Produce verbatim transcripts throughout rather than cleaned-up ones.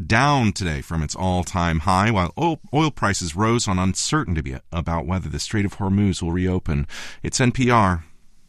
down today from its all-time high, while oil, oil prices rose on uncertainty about whether the Strait of Hormuz will reopen. It's N P R.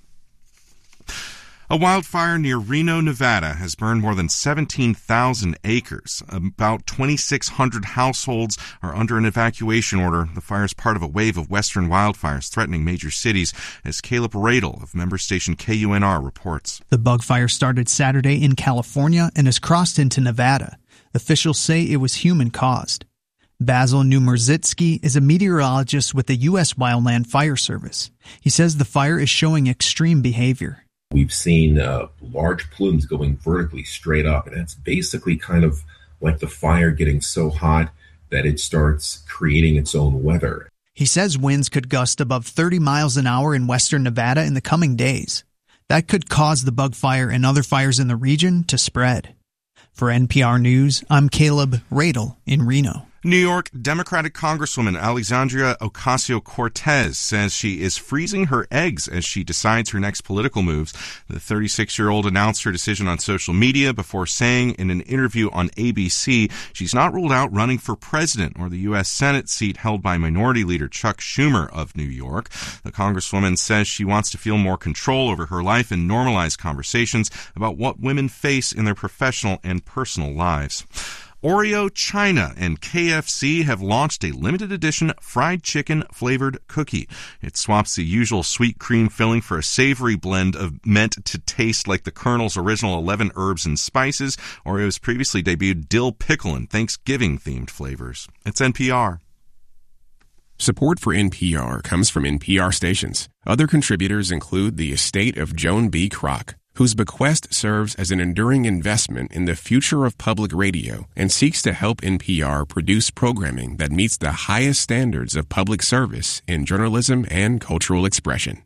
A wildfire near Reno, Nevada has burned more than seventeen thousand acres. About twenty-six hundred households are under an evacuation order. The fire is part of a wave of western wildfires threatening major cities, as Caleb Radel of member station K U N R reports. The bug fire started Saturday in California and has crossed into Nevada. Officials say it was human-caused. Basil Numerzitsky is a meteorologist with the U S Wildland Fire Service. He says the fire is showing extreme behavior. We've seen uh, large plumes going vertically straight up, and it's basically kind of like the fire getting so hot that it starts creating its own weather. He says winds could gust above thirty miles an hour in western Nevada in the coming days. That could cause the bug fire and other fires in the region to spread. For N P R News, I'm Caleb Radel in Reno. New York Democratic Congresswoman Alexandria Ocasio-Cortez says she is freezing her eggs as she decides her next political moves. The thirty-six-year-old announced her decision on social media before saying in an interview on A B C she's not ruled out running for president or the U S Senate seat held by Minority Leader Chuck Schumer of New York. The Congresswoman says she wants to feel more control over her life and normalize conversations about what women face in their professional and personal lives. Oreo China and K F C have launched a limited edition fried chicken flavored cookie. It swaps the usual sweet cream filling for a savory blend of meant to taste like the Colonel's original eleven herbs and spices. Oreo's previously debuted dill pickle and Thanksgiving themed flavors. It's N P R. Support for N P R comes from N P R stations. Other contributors include the estate of Joan B. Kroc, whose bequest serves as an enduring investment in the future of public radio and seeks to help N P R produce programming that meets the highest standards of public service in journalism and cultural expression.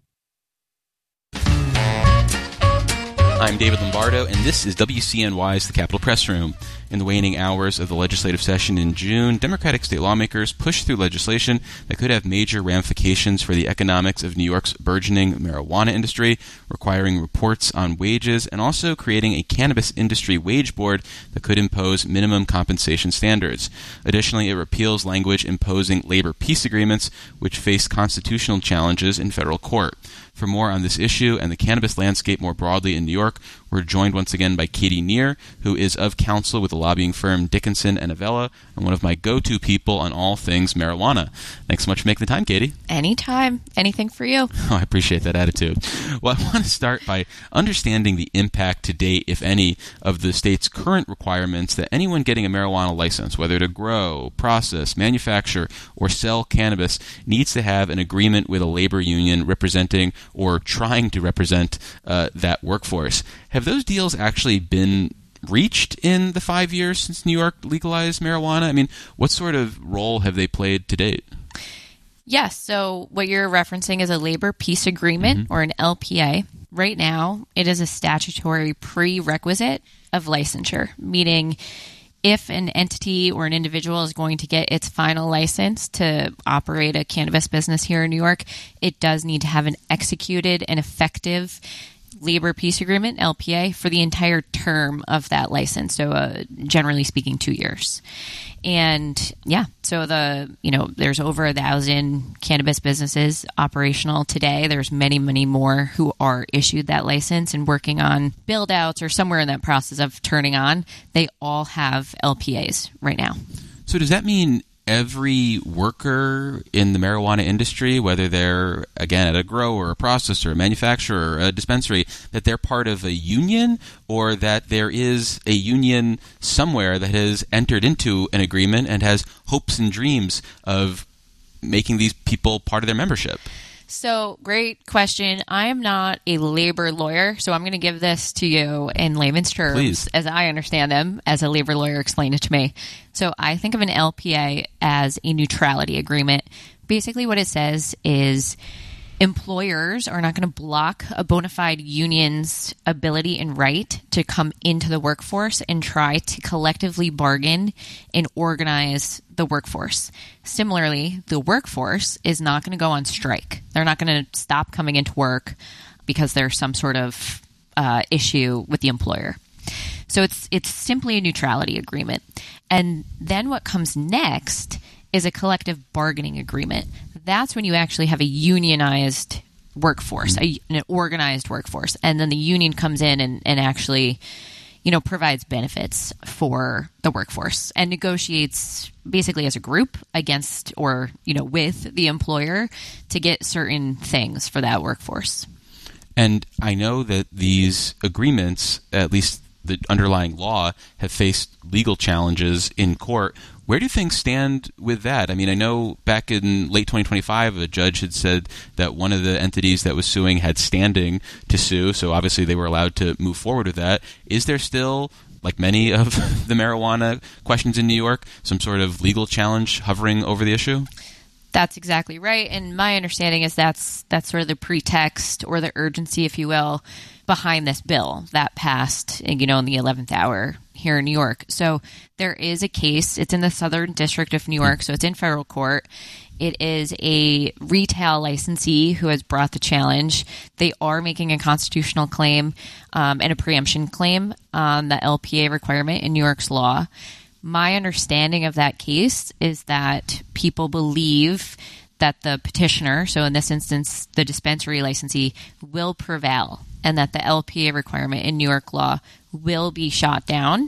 I'm David Lombardo, and this is W C N Y's The Capitol Press Room. In the waning hours of the legislative session in June, Democratic state lawmakers pushed through legislation that could have major ramifications for the economics of New York's burgeoning marijuana industry, requiring reports on wages and also creating a cannabis industry wage board that could impose minimum compensation standards. Additionally, it repeals language imposing labor peace agreements, which face constitutional challenges in federal court. For more on this issue and the cannabis landscape more broadly in New York, we're joined once again by Katie Neer, who is of counsel with the lobbying firm Dickinson and Avella, and one of my go-to people on all things marijuana. Thanks so much for making the time, Katie. Anytime. Anything for you. Oh, I appreciate that attitude. Well, I want to start by understanding the impact to date, if any, of the state's current requirements that anyone getting a marijuana license, whether to grow, process, manufacture, or sell cannabis, needs to have an agreement with a labor union representing or trying to represent uh, that workforce. Have those deals actually been reached in the five years since New York legalized marijuana? I mean, what sort of role have they played to date? Yes. So what you're referencing is a labor peace agreement, mm-hmm. or an L P A. Right now, it is a statutory prerequisite of licensure, meaning if an entity or an individual is going to get its final license to operate a cannabis business here in New York, it does need to have an executed and effective labor peace agreement, L P A, for the entire term of that license. So uh, generally speaking, two years. And yeah, so the, you know, there's over a thousand cannabis businesses operational today. There's many, many more who are issued that license and working on build outs or somewhere in that process of turning on. They all have L P As right now. So does that mean every worker in the marijuana industry, whether they're, again, at a grower, a processor, a manufacturer, a dispensary, that they're part of a union, or that there is a union somewhere that has entered into an agreement and has hopes and dreams of making these people part of their membership? So, great question. I am not a labor lawyer, so I'm going to give this to you in layman's terms, Please. As I understand them, as a labor lawyer explained it to me. So, I think of an L P A as a neutrality agreement. Basically, what it says is employers are not going to block a bona fide union's ability and right to come into the workforce and try to collectively bargain and organize the workforce. Similarly, the workforce is not going to go on strike. They're not going to stop coming into work because there's some sort of uh, issue with the employer. So it's it's simply a neutrality agreement. And then what comes next is a collective bargaining agreement. That's when you actually have a unionized workforce, a, an organized workforce. And then the union comes in and, and actually, you know, provides benefits for the workforce and negotiates basically as a group against or, you know, with the employer to get certain things for that workforce. And I know that these agreements, at least the underlying law, have faced legal challenges in court. Where do things stand with that? I mean, I know back in late twenty twenty-five, a judge had said that one of the entities that was suing had standing to sue, so obviously they were allowed to move forward with that. Is there still, like many of the marijuana questions in New York, some sort of legal challenge hovering over the issue? That's exactly right. And my understanding is that's that's sort of the pretext or the urgency, if you will, behind this bill that passed, you know, in the eleventh hour here in New York. So there is a case. It's in the Southern District of New York, so it's in federal court. It is a retail licensee who has brought the challenge. They are making a constitutional claim um, and a preemption claim on the L P A requirement in New York's law. My understanding of that case is that people believe that the petitioner, so in this instance, the dispensary licensee, will prevail and that the L P A requirement in New York law will be shot down.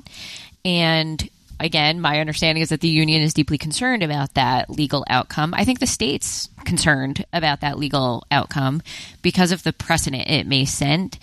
And again, my understanding is that the union is deeply concerned about that legal outcome. I think the state's concerned about that legal outcome because of the precedent it may send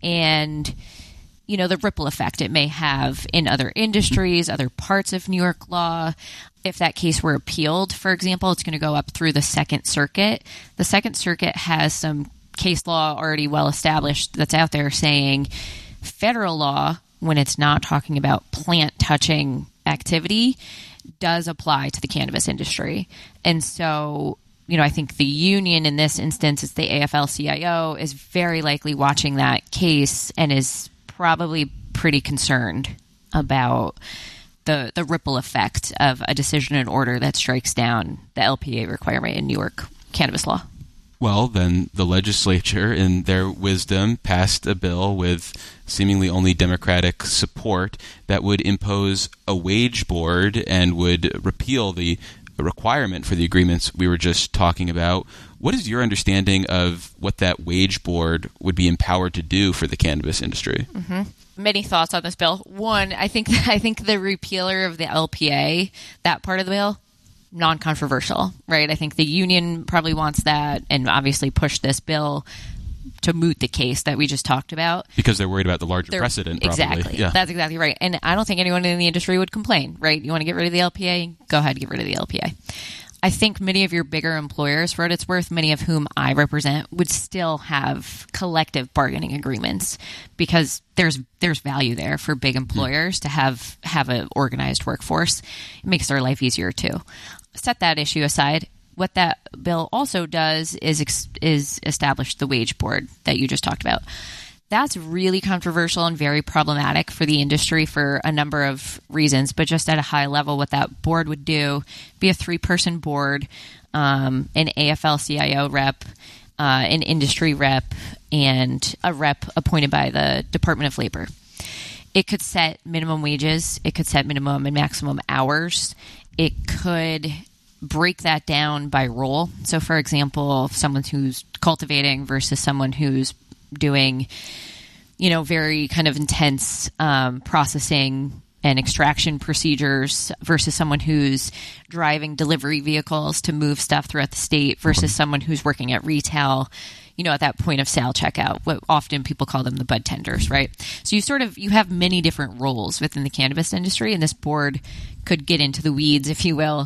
and, you know, the ripple effect it may have in other industries, other parts of New York law. If that case were appealed, for example, it's going to go up through the Second Circuit. The Second Circuit has some case law already well established that's out there saying federal law, when it's not talking about plant touching activity, does apply to the cannabis industry. And so, you know, I think the union in this instance, it's the A F L C I O, is very likely watching that case and is probably pretty concerned about the the ripple effect of a decision and order that strikes down the L P A requirement in New York cannabis law. Well, then the legislature, in their wisdom, passed a bill with seemingly only Democratic support that would impose a wage board and would repeal the requirement for the agreements we were just talking about. What is your understanding of what that wage board would be empowered to do for the cannabis industry? Mm-hmm. Many thoughts on this bill. One, I think I think the repealer of the L P A, that part of the bill, non-controversial, right? I think the union probably wants that and obviously pushed this bill to moot the case that we just talked about. Because they're worried about the larger they're, precedent, probably. Exactly. Yeah. That's exactly right. And I don't think anyone in the industry would complain, right? You want to get rid of the L P A? Go ahead, get rid of the L P A. I think many of your bigger employers, for what it's worth, many of whom I represent, would still have collective bargaining agreements because there's there's value there for big employers to have have an organized workforce. It makes their life easier too. Set that issue aside. What that bill also does is is establish the wage board that you just talked about. That's really controversial and very problematic for the industry for a number of reasons. But just at a high level, what that board would do, be a three-person board, um, an A F L C I O rep, uh, an industry rep, and a rep appointed by the Department of Labor. It could set minimum wages. It could set minimum and maximum hours. It could break that down by role. So, for example, someone who's cultivating versus someone who's doing, you know, very kind of intense um, processing and extraction procedures versus someone who's driving delivery vehicles to move stuff throughout the state versus someone who's working at retail, you know, at that point of sale checkout, what often people call them the bud tenders, right? So you sort of, you have many different roles within the cannabis industry, and this board could get into the weeds, if you will,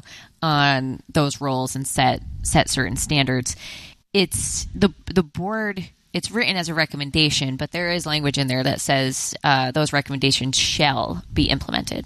on those roles and set set certain standards. It's the the board, it's written as a recommendation, but there is language in there that says uh, those recommendations shall be implemented.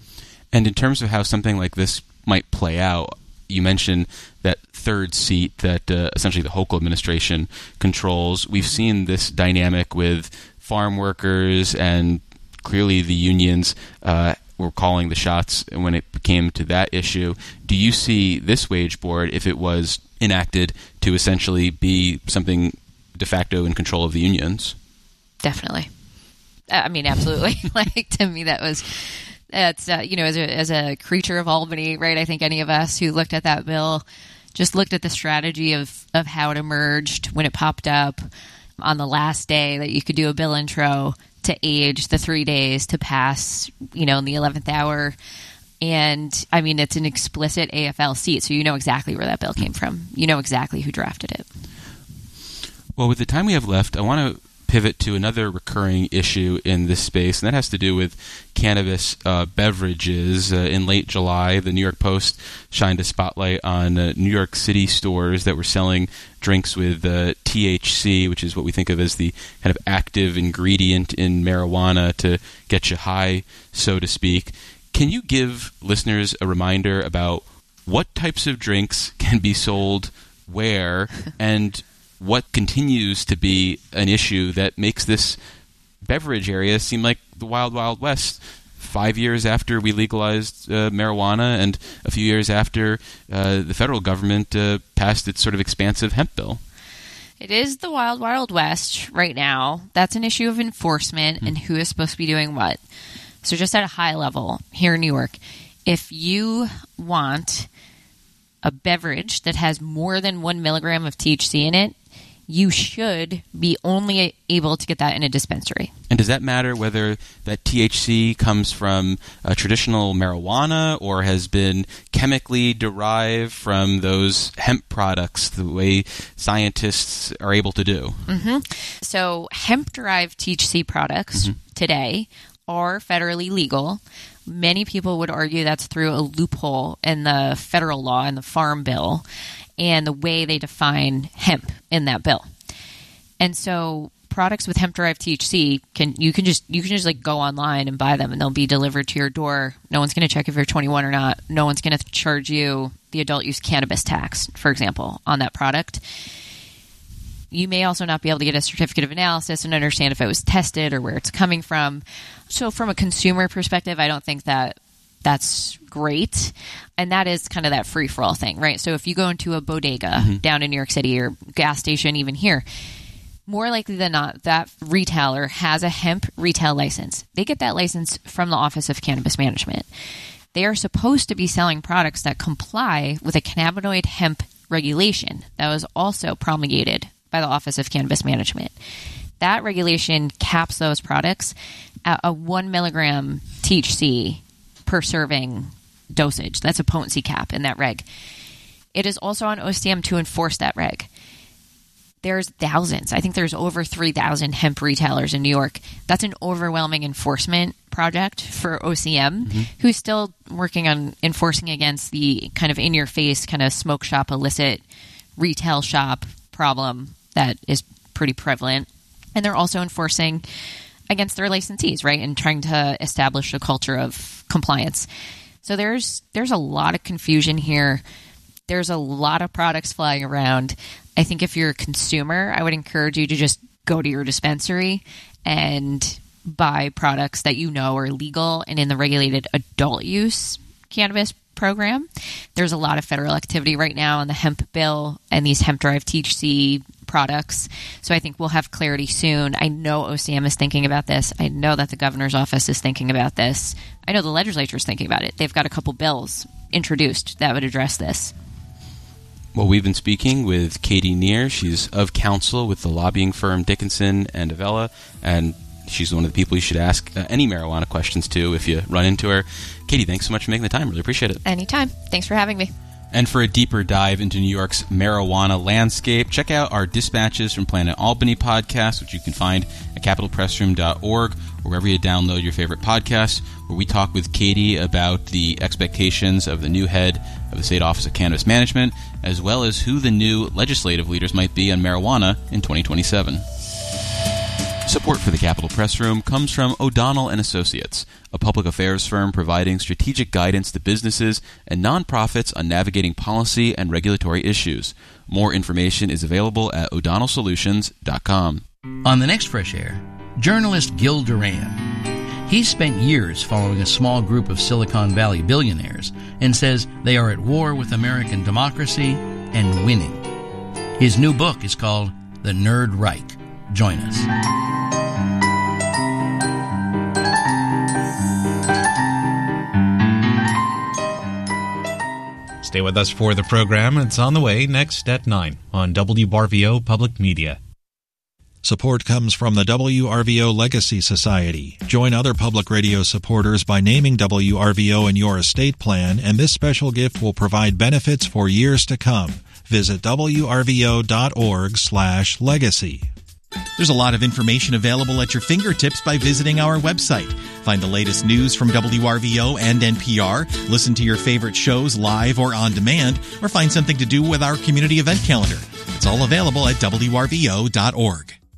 And in terms of how something like this might play out, you mentioned that third seat that uh, essentially the Hochul administration controls. We've seen this dynamic with farm workers, and clearly the unions uh, were calling the shots when it came to that issue. Do you see this wage board, if it was enacted, to essentially be something de facto in control of the unions? Definitely. I mean, absolutely. Like, to me, that was, that's, uh, you know, as a, as a creature of Albany, right? I think any of us who looked at that bill just looked at the strategy of, of how it emerged when it popped up on the last day that you could do a bill intro to age the three days to pass, you know, in the eleventh hour. And I mean, it's an explicit A F L seat, so you know exactly where that bill came from. You know exactly who drafted it. Well, with the time we have left, I want to pivot to another recurring issue in this space, and that has to do with cannabis uh, beverages. Uh, in late July, the New York Post shined a spotlight on uh, New York City stores that were selling drinks with uh, T H C, which is what we think of as the kind of active ingredient in marijuana to get you high, so to speak. Can you give listeners a reminder about what types of drinks can be sold where, and what continues to be an issue that makes this beverage area seem like the wild, wild west five years after we legalized uh, marijuana and a few years after uh, the federal government uh, passed its sort of expansive hemp bill? It is the wild, wild west right now. That's an issue of enforcement mm-hmm. and who is supposed to be doing what. So just at a high level here in New York, if you want a beverage that has more than one milligram of T H C in it, you should be only able to get that in a dispensary. And does that matter whether that T H C comes from a traditional marijuana or has been chemically derived from those hemp products, the way scientists are able to do? Mm-hmm. So hemp-derived T H C products mm-hmm. today are federally legal. Many people would argue that's through a loophole in the federal law, in the Farm Bill, and the way they define hemp in that bill. And so products with hemp-derived T H C, can you can just you can just like go online and buy them, and they'll be delivered to your door. No one's going to check if you're twenty-one or not. No one's going to charge you the adult use cannabis tax, for example, on that product. You may also not be able to get a certificate of analysis and understand if it was tested or where it's coming from. So from a consumer perspective, I don't think that that's great. And that is kind of that free-for-all thing, right? So if you go into a bodega mm-hmm. down in New York City or gas station even here, more likely than not, that retailer has a hemp retail license. They get that license from the Office of Cannabis Management. They are supposed to be selling products that comply with a cannabinoid hemp regulation that was also promulgated by the Office of Cannabis Management. That regulation caps those products at a one milligram T H C per serving dosage. That's a potency cap in that reg. It is also on O C M to enforce that reg. There's thousands. I think there's over three thousand hemp retailers in New York. That's an overwhelming enforcement project for O C M, mm-hmm. who's still working on enforcing against the kind of in-your-face kind of smoke shop, illicit retail shop problem that is pretty prevalent. And they're also enforcing against their licensees, right, and trying to establish a culture of compliance. So there's there's a lot of confusion here. There's a lot of products flying around. I think if you're a consumer, I would encourage you to just go to your dispensary and buy products that you know are legal and in the regulated adult use cannabis program. There's a lot of federal activity right now on the hemp bill and these hemp-derived T H C products. So I think we'll have clarity soon. I know O C M is thinking about this. I know that the governor's office is thinking about this. I know the legislature is thinking about it. They've got a couple bills introduced that would address this. Well, we've been speaking with Katie Neer. She's of counsel with the lobbying firm Dickinson and Avella, and she's one of the people you should ask uh, any marijuana questions to if you run into her. Katie, thanks so much for making the time. Really appreciate it. Anytime. Thanks for having me. And for a deeper dive into New York's marijuana landscape, check out our Dispatches from Planet Albany podcast, which you can find at capital press room dot org or wherever you download your favorite podcasts, where we talk with Katie about the expectations of the new head of the State Office of Cannabis Management, as well as who the new legislative leaders might be on marijuana in twenty twenty-seven. Support for the Capitol Press Room comes from O'Donnell and Associates, a public affairs firm providing strategic guidance to businesses and nonprofits on navigating policy and regulatory issues. More information is available at o'donnell solutions dot com. On the next Fresh Air, journalist Gil Duran. He's spent years following a small group of Silicon Valley billionaires and says they are at war with American democracy and winning. His new book is called The Nerd Reich. Join us. Stay with us for the program. It's on the way next at nine on W R V O Public Media. Support comes from the W R V O Legacy Society. Join other public radio supporters by naming W R V O in your estate plan, and this special gift will provide benefits for years to come. Visit W R V O dot org slash legacy. There's a lot of information available at your fingertips by visiting our website. Find the latest news from W R V O and N P R, listen to your favorite shows live or on demand, or find something to do with our community event calendar. It's all available at W R V O dot org.